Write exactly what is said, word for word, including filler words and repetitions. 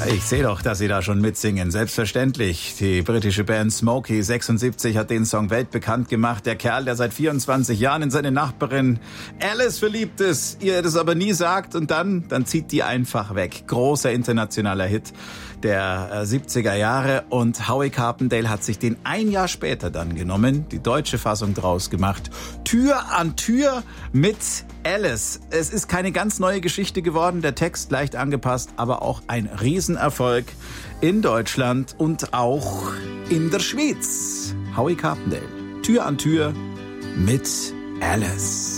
Ich sehe doch, dass Sie da schon mitsingen. Selbstverständlich. Die britische Band Smokey sechsundsiebzig hat den Song weltbekannt gemacht. Der Kerl, der seit vierundzwanzig Jahren in seine Nachbarin Alice verliebt ist, ihr das aber nie sagt und dann, dann zieht die einfach weg. Großer internationaler Hit der siebziger Jahre und Howie Carpendale hat sich den ein Jahr später dann genommen, die deutsche Fassung draus gemacht. Tür an Tür mit Alice. Es ist keine ganz neue Geschichte geworden, der Text leicht angepasst, aber auch ein Riesenerfolg in Deutschland und auch in der Schweiz. Howie Carpendale. Tür an Tür mit Alice.